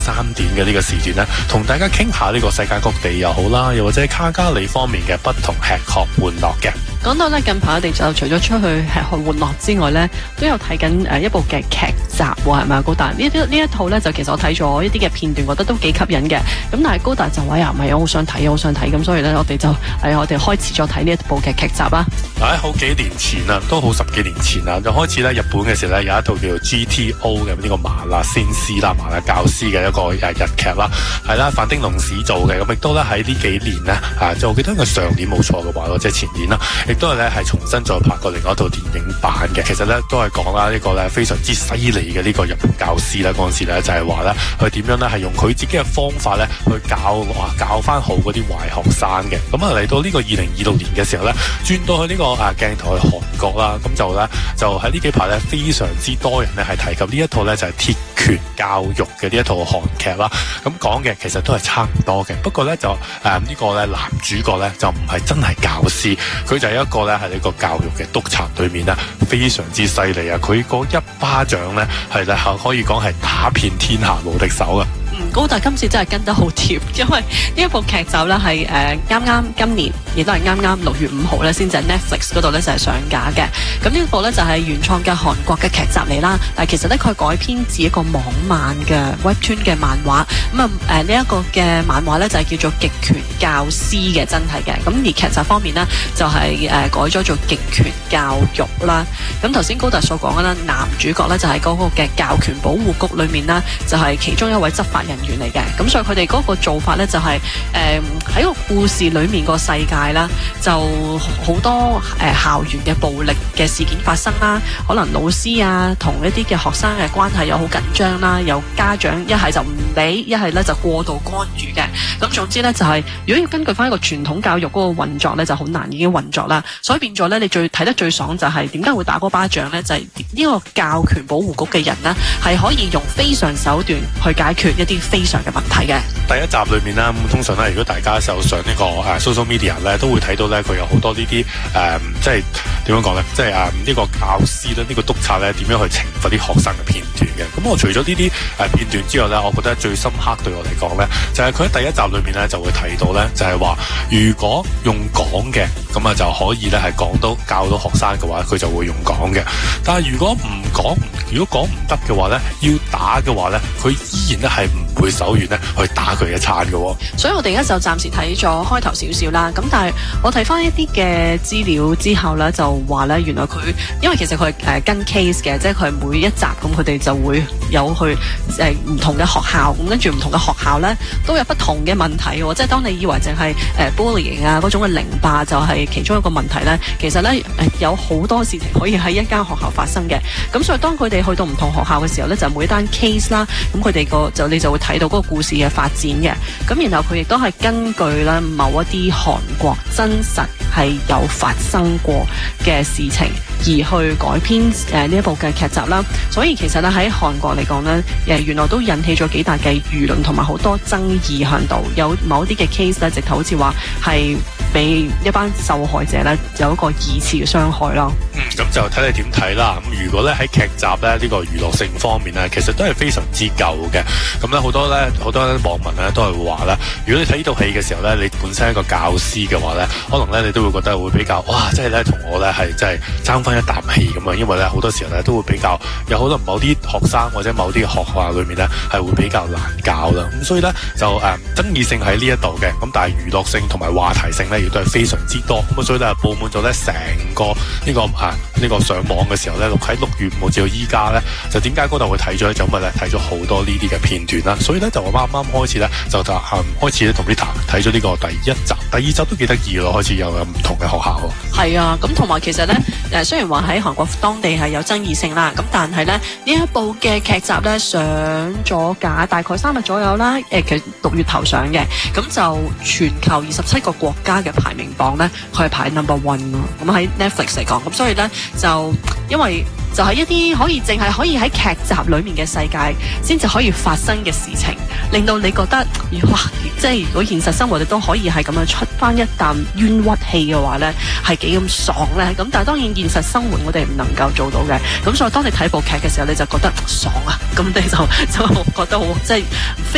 3點嘅呢個時段呢，同大家傾下呢個世界各地又好啦，又或者卡加里方面嘅不同吃喝玩樂嘅。 講到咧，近排我哋就除咗出去吃喝玩樂之外咧，都有睇緊一部嘅劇集喎，係咪啊？高達呢一套咧，就其實我睇咗一啲嘅片段，覺得都幾吸引嘅。咁但係高達就話唔係，我好想睇，咁所以咧，我哋就我哋開始咗睇呢一部嘅劇集啦。 好幾年前啦，都好10幾年前啦，就開始咧日本嘅時候咧有一套叫做 GTO 嘅呢個麻辣先師啦、麻辣教師嘅一個日劇啦，係啦，范丁龍史做嘅，咁亦都咧喺呢幾年咧就我記得佢上年冇錯嘅話，即係前年啦，亦都係咧係重新再拍過另外一套電影版嘅。其實咧都係講啦呢個咧非常之犀利嘅呢個日本教師咧，嗰陣時咧就係話咧佢點樣咧係用佢自己嘅方法咧去教翻好嗰啲壞學生嘅。咁嚟到呢個2026年嘅時候咧，轉到去呢個鏡頭去韓國啦，咁就喺呢幾排咧非常之多人咧係提及呢一套咧就係鐵拳教育嘅呢一套韓劇啦。咁講嘅其實都係差唔多嘅，不過咧就呢個咧男主角咧就唔係真係教師，佢就係一個咧係呢個教育嘅督察裏面咧非常之犀利啊！佢嗰一巴掌咧係可以講係打遍天下無敵手啊！ 高達今次真係跟得好貼，因為呢一部劇集咧係啱今年，亦都係啱6月5號咧先至喺 Netflix 嗰度咧就係上架嘅。咁呢一部咧就係原創嘅韓國嘅劇集嚟啦，但係其實咧佢改編自一個網漫嘅 Webtoon 嘅漫畫。咁呢一個嘅漫畫咧就係叫做《極拳教師》嘅真係嘅。咁而劇集方面呢，就係改咗做《極拳教育》啦。咁頭先高達所講嘅啦，男主角咧就係嗰個嘅教權保護局裏面啦，就係其中一位執法人員嚟嘅。咁所以佢哋嗰個做法咧就係喺個故事裏面個世界啦，就好多校園嘅暴力嘅事件發生啦，可能老師同一啲嘅學生嘅關係又好緊張啦，有家長一係就唔理，一係咧就過度干預嘅。咁總之咧就係如果要根據翻一個傳統教育嗰個運作咧，就好難已經運作啦。所以變咗咧，你睇得最爽就係點解會打嗰巴掌咧？就係呢個教權保護局嘅人呢，係可以用非常手段去解決一啲非常嘅問題嘅。 第一集裏面咧，通常咧，如果大家就上呢個social media 咧，都會睇到咧，佢有好多呢啲即係點樣講咧？即係呢個教師咧，呢個督察咧，點樣去懲罰啲學生嘅片段嘅。咁我除咗呢啲片段之外咧，我覺得最深刻對我嚟講咧，就係佢喺第一集裏面咧就會提到咧，就係話如果用講嘅，咁就可以咧係教到學生嘅話，佢就會用講嘅。但係如果講唔得嘅話咧，要打嘅話咧，佢依然咧係唔會手軟咧去打佢一餐嘅。 所以我哋而家就暫時睇咗開頭少少啦。咁但係我睇翻一啲嘅資料之後咧，就話咧原來佢因為其實佢係跟 case 嘅，即係佢每一集咁佢哋就會有去唔同嘅學校，咁跟住唔同嘅學校咧都有不同嘅問題喎。即係當你以為淨係bullying 嗰種嘅凌霸就係其中一個問題咧，其實咧有好多事情可以喺一間學校發生嘅。咁所以當佢哋去到唔同學校嘅時候咧，就每一單 case 啦，咁佢哋你就會睇到嗰個故事嘅發展嘅。咁然後佢亦都係根據咧某一啲韓國真實係有發生過嘅事情而去改編呢一部嘅劇集啦。所以其實咧喺韓國嚟講咧，原來都引起咗幾大嘅輿論同埋好多爭議喺度。有某啲嘅 case 咧，直頭好似話係俾一班受害者咧有一個二次嘅傷害咯。 咁就睇你點睇啦。咁如果咧喺劇集咧呢個娛樂性方面咧，其實都係非常之夠嘅。咁咧好多網民咧都係會話咧，如果你睇呢套戲嘅時候咧，你本身係一個教師嘅話咧，可能咧你都會覺得會比較哇，即係咧同我咧係真係爭翻一啖氣咁啊。因為咧好多時候咧都會比較有可能某啲學生或者某啲學校裏面咧係會比較難教啦。咁所以咧就爭議性喺呢一度嘅。咁但係娛樂性同埋話題性咧亦都係非常之多。咁所以咧佈滿咗咧成個呢個上網嘅時候咧，喺6月5號至到依家咧，就點解嗰度會睇咗咧？就因為咧睇咗好多呢啲嘅片段啦，所以咧就啱啱開始咧就開始咧同 Rita 睇咗呢個第一集、第二集都幾得意咯，開始又有唔同嘅學校。 係啊，咁同埋其實咧雖然話喺韓國當地係有爭議性啦，咁但係咧呢一部嘅劇集咧上咗架大概3日左右啦，其實6月頭上嘅，咁就全球27個國家嘅排名榜咧，佢係排 number 1咯。咁喺 Netflix 嚟講，咁所以咧就因為就係一啲淨係可以喺劇集裏面嘅世界先至可以發生嘅事情，令到你覺得哇，即係如果現實生活你都可以係咁樣出翻一啖冤屈氣嘅話咧，係幾咁爽咧？咁但係當然現實生活我哋唔能夠做到嘅，咁所以當你睇部劇嘅時候，你就覺得爽啊，咁你就覺得好即係